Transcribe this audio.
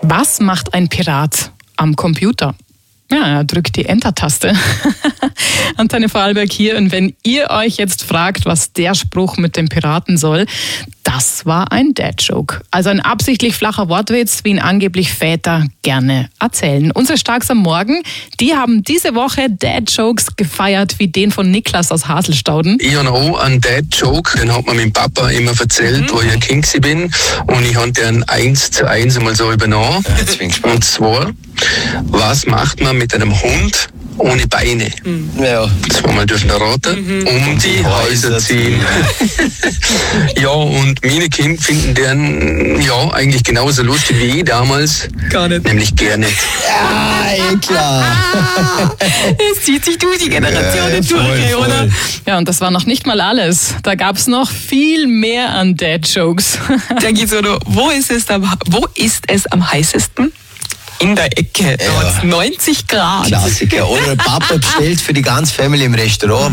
Was macht ein Pirat am Computer? Ja, er drückt die Enter-Taste. Antenne Vorarlberg hier. Und wenn ihr euch jetzt fragt, was der Spruch mit dem Piraten soll, das war ein Dad-Joke. Also ein absichtlich flacher Wortwitz, wie ihn angeblich Väter gerne erzählen. Unsere Starks am Morgen, die haben diese Woche Dad-Jokes gefeiert, wie den von Niklas aus Haselstauden. Ich habe auch einen Dad-Joke, den hat mir mein Papa immer erzählt, wo ich ein Kind bin. Und ich habe den 1:1 einmal so übernommen. Und zwar, was macht man mit einem Hund ohne Beine? Ja. Zweimal dürfen raten. Um die Häuser ziehen. Ja, und meine Kinder finden den ja eigentlich genauso lustig wie ich damals. Gar nicht. Nämlich gerne. Ja, klar. Es zieht sich durch die Generationen durch, oder? Ja, und das war noch nicht mal alles. Da gab es noch viel mehr an Dad-Jokes. Der geht so, wo ist es am heißesten? In der Ecke, dort 90 Grad. Klassiker. Oder Papa bestellt für die ganze Family im Restaurant.